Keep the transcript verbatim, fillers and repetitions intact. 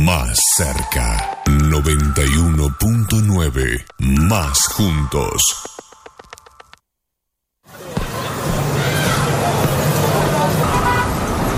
más cerca. noventa y uno punto nueve. Más juntos.